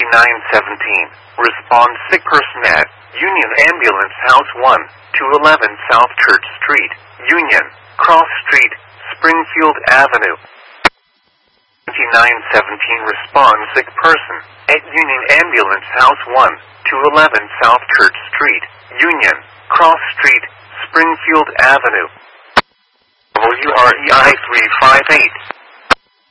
2917. Respond sick person at Union Ambulance House 1, 211 South Church Street, Union, Cross Street, Springfield Avenue. 2917. Respond sick person at Union Ambulance House 1, 211 South Church Street, Union, Cross Street, Springfield Avenue. WREI 358.